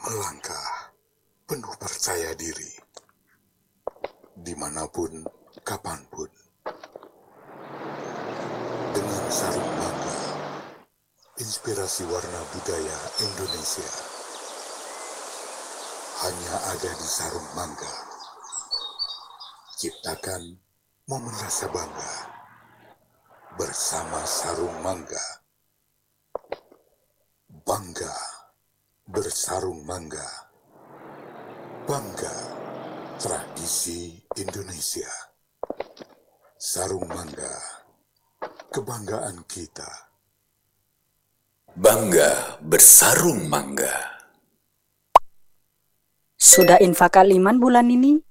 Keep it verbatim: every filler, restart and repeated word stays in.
melangkah penuh percaya diri, dimanapun, kapanpun, dengan sarung mangga, inspirasi warna budaya Indonesia hanya ada di sarung mangga. Ciptakan momen rasa bangga bersama sarung mangga. Bangga bersarung mangga. Bangga tradisi Indonesia. Sarung mangga, kebanggaan kita. Bangga bersarung mangga. Sudah infak Aliman bulan ini?